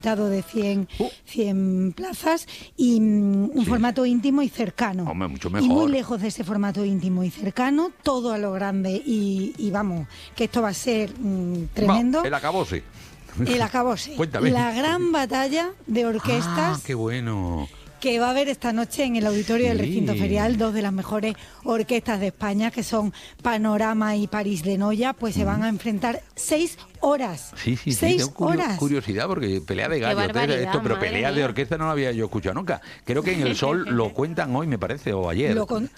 de 100 plazas y un formato íntimo y cercano. Hombre, mucho mejor. Y muy lejos de ese formato íntimo y cercano, todo a lo grande y vamos, que esto va a ser tremendo. El acabose. El acabose. Cuéntame. La gran batalla de orquestas. ¡Qué bueno! Que va a haber esta noche en el auditorio del recinto ferial, dos de las mejores orquestas de España, que son Panorama y París de Noya, pues se van a enfrentar 6 horas. Sí, 6 horas. Curiosidad, porque pelea de gallos, pero pelea de orquesta no la había yo escuchado nunca. Creo que en El Sol lo cuentan hoy, me parece, o ayer.